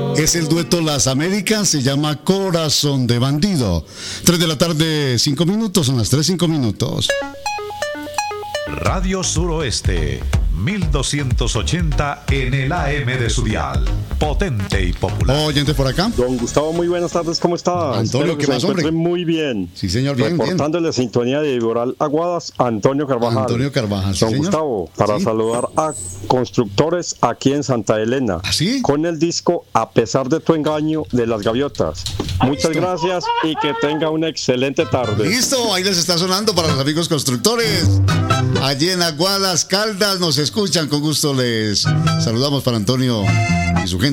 Es el dueto Las Américas, se llama Corazón de Bandido. 3 de la tarde, 5 minutos, son las 3, 5 minutos. Radio Suroeste, 1280 en el AM de su dial. Potente y popular. Oyente por acá. Don Gustavo, muy buenas tardes, ¿cómo está? Antonio, ¿qué más, hombre? Muy bien. Sí, señor, bien, reportándole sintonía de Iboral Aguadas, Antonio Carvajal. Antonio Carvajal, sí, Don señor. Gustavo, para saludar a constructores aquí en Santa Elena. ¿Ah, sí? Con el disco A pesar de tu engaño de Las Gaviotas. Muchas gracias y que tenga una excelente tarde. Listo, ahí les está sonando para los amigos constructores. Allí en Aguadas, Caldas, nos escuchan, con gusto les saludamos para Antonio y su gente.